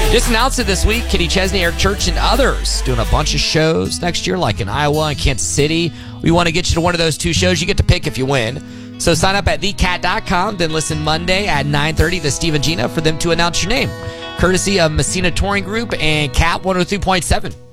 Just announced it this week. Kenny Chesney, Eric Church, and others doing a bunch of shows next year, like in Iowa and Kansas City. We want to get you to one of those two shows. You get to pick if you win. So sign up at thecat.com, then listen Monday at 9:30 to Steve and Gina for them to announce your name. Courtesy of Messina Touring Group and Cat 103.7.